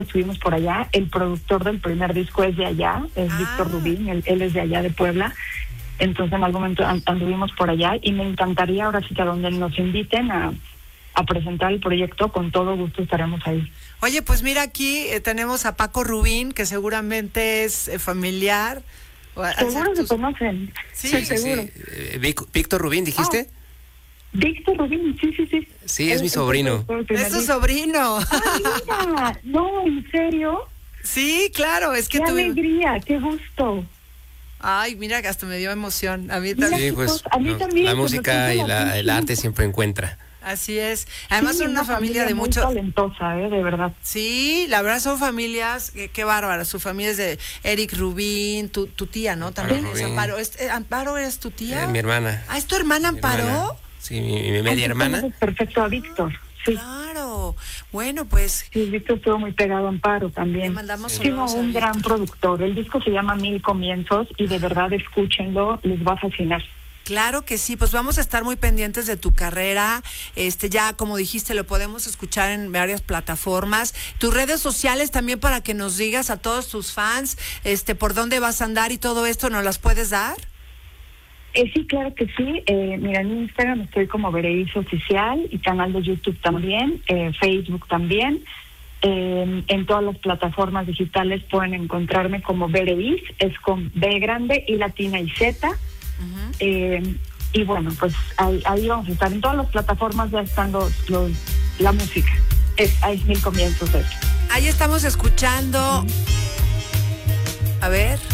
estuvimos por allá. El productor del primer disco es de allá, es Víctor Rubín, él es de allá de Puebla. Entonces en algún momento anduvimos por allá y me encantaría ahora sí que a donde nos inviten a presentar el proyecto, con todo gusto estaremos ahí. Oye, pues mira, aquí tenemos a Paco Rubín, que seguramente es familiar. Seguro se conocen. Sí, seguro. Víctor Rubín, ¿dijiste? Víctor Rubín, sí. Sí, es mi sobrino. Es tu sobrino. ¡Ay, mira! No, ¿en serio? Sí, claro, es que ¡Qué alegría! ¡Qué gusto! Ay, mira que hasta me dio emoción. A mí también. Sí, pues a mí también, la música y el arte siempre encuentra. Así es. Además son una familia de muy mucho talentosa, de verdad. Sí, la verdad son familias, qué bárbaras. Su familia es de Eric Rubín, tu tía, ¿no? También es Amparo. ¿Amparo es tu tía? Mi hermana. ¿Es tu hermana Amparo? Hermana. Sí, mi media hermana. Perfecto, a Víctor. Sí. Claro. Bueno, pues. Sí, Víctor estuvo muy pegado a Amparo también. Le mandamos saludos. Un gran productor. El disco se llama Mil Comienzos y de verdad escúchenlo, les va a fascinar. Claro que sí, pues vamos a estar muy pendientes de tu carrera. Ya como dijiste, lo podemos escuchar en varias plataformas. Tus redes sociales también, para que nos digas a todos tus fans, por dónde vas a andar y todo esto, ¿nos las puedes dar? Sí, claro que sí. Mira, en Instagram estoy como Vereis Oficial, y canal de YouTube también, Facebook también. En todas las plataformas digitales pueden encontrarme como Vereis, es con B grande y latina y Z. Y bueno, pues ahí vamos a estar. En todas las plataformas ya están la música. Hay Mil Comienzos. Ahí estamos escuchando. A ver.